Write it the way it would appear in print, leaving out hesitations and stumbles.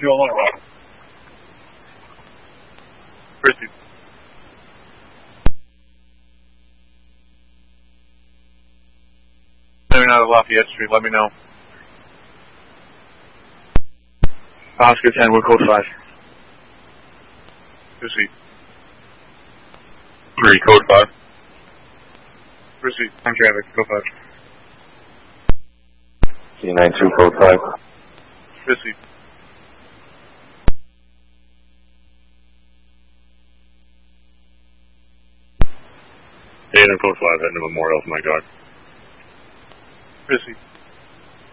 fuel on arrival. Proceed. Coming out of Lafayette Street, let me know. Oscar 10, we're code 5. Proceed. 3, code 5. Proceed. I'm traffic, code 5. C92, code 5. Proceed. Dana, code 5, heading to Memorial, my God. Proceed.